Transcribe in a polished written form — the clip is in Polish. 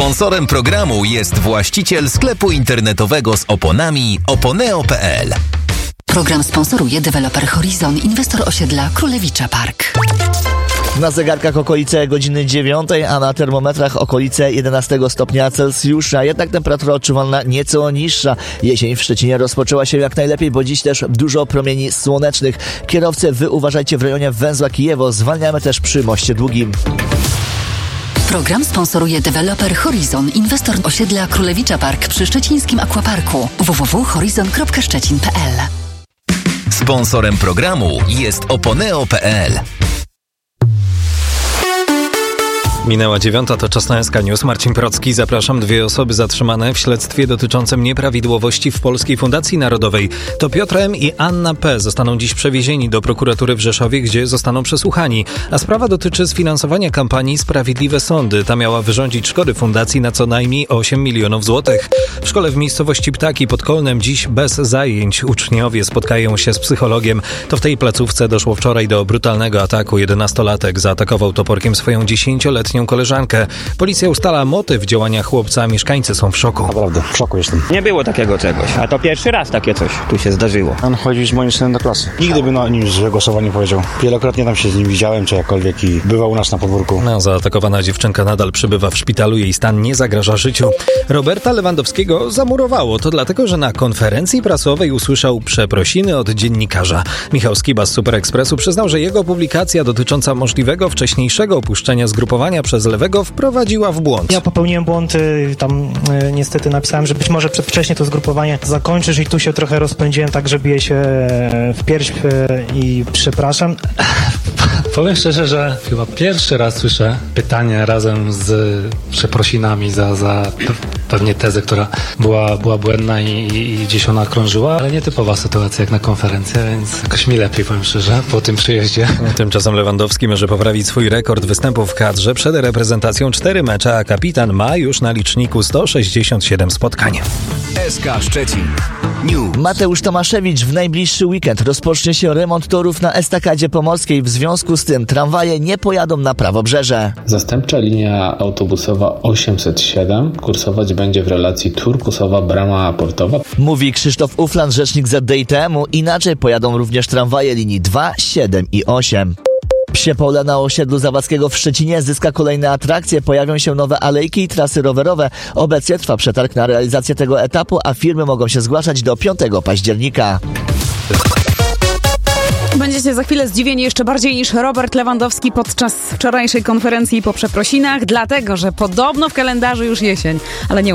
Sponsorem programu jest właściciel sklepu internetowego z oponami oponeo.pl. Program sponsoruje deweloper Horizon, inwestor osiedla Królewicza Park. Na zegarkach okolice godziny 9, a na termometrach okolice 11 stopnia Celsjusza. Jednak temperatura odczuwalna nieco niższa. Jesień w Szczecinie rozpoczęła się jak najlepiej, bo dziś też dużo promieni słonecznych. Kierowcy, wy uważajcie w rejonie węzła Kijewo. Zwalniamy też przy Moście Długim. Program sponsoruje deweloper Horizon, inwestor osiedla Królewicza Park przy szczecińskim Aquaparku. www.horizon.szczecin.pl. Sponsorem programu jest oponeo.pl. Minęła 9, to czas na SK News. Marcin Procki, zapraszam. 2 osoby zatrzymane w śledztwie dotyczącym nieprawidłowości w Polskiej Fundacji Narodowej. To Piotr M. i Anna P. zostaną dziś przewiezieni do prokuratury w Rzeszowie, gdzie zostaną przesłuchani. A sprawa dotyczy sfinansowania kampanii Sprawiedliwe Sądy. Ta miała wyrządzić szkody fundacji na co najmniej 8 milionów złotych. W szkole w miejscowości Ptaki pod Kolnem dziś bez zajęć. Uczniowie spotkają się z psychologiem. To w tej placówce doszło wczoraj do brutalnego ataku. 11-latek zaatakował toporkiem swoją 10-letnią koleżankę. Policja ustala motyw działania chłopca, a mieszkańcy są w szoku. Naprawdę, w szoku jestem. Nie było takiego czegoś, a to pierwszy raz takie coś tu się zdarzyło. On chodził z moim synem do klasy. Nigdy by na nim złego słowa nie powiedział. Wielokrotnie tam się z nim widziałem, czy jakkolwiek i bywał u nas na podwórku. Zaatakowana dziewczynka nadal przebywa w szpitalu, jej stan nie zagraża życiu. Roberta Lewandowskiego zamurowało. To dlatego, że na konferencji prasowej usłyszał przeprosiny od dziennikarza. Michał Skiba z Super Expressu przyznał, że jego publikacja dotycząca możliwego wcześniejszego opuszczenia zgrupowania przez Lewego wprowadziła w błąd. Ja popełniłem błąd, tam niestety napisałem, że być może przedwcześnie to zgrupowanie zakończysz i tu się trochę rozpędziłem, tak że biję się w pierś i przepraszam. Powiem szczerze, że chyba pierwszy raz słyszę pytanie razem z przeprosinami za pewnie tezę, która była błędna i gdzieś ona krążyła, ale nietypowa sytuacja jak na konferencję, więc jakoś mi lepiej, powiem szczerze, po tym przyjeździe. Tymczasem Lewandowski może poprawić swój rekord występów w kadrze. Przed reprezentacją 4 mecze, a kapitan ma już na liczniku 167 spotkań. SK Szczecin News. Mateusz Tomaszewicz, w najbliższy weekend rozpocznie się remont torów na Estakadzie Pomorskiej. W związku z tym tramwaje nie pojadą na Prawobrzeże. Zastępcza linia autobusowa 807 kursować będzie w relacji Turkusowa-Brama Portowa. Mówi Krzysztof Ufland, rzecznik ZDITM-u. Inaczej pojadą również tramwaje linii 2, 7 i 8. Psie Pole na osiedlu Zawadzkiego w Szczecinie zyska kolejne atrakcje. Pojawią się nowe alejki i trasy rowerowe. Obecnie trwa przetarg na realizację tego etapu, a firmy mogą się zgłaszać do 5 października. Będziecie za chwilę zdziwieni jeszcze bardziej niż Robert Lewandowski podczas wczorajszej konferencji po przeprosinach, dlatego że podobno w kalendarzu już jesień, ale nie